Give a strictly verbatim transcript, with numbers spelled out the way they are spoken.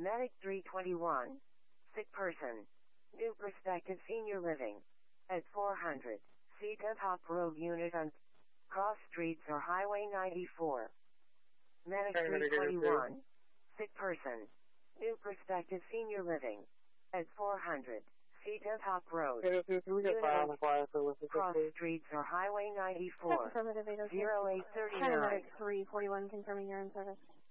Medic three twenty-one. Sick person. New Perspective Senior Living. At four hundred. Cedar Top Road Unit on Cross Streets or Highway ninety-four. Medic three twenty-one. Sick person. New Perspective Senior Living. At four hundred. Cedar Top Road. Can we get fire on the quiet for with Cross Streets or Highway ninety-four. Affirmative eight oh six. zero eight three nine. Medic three forty-one confirming you're in service.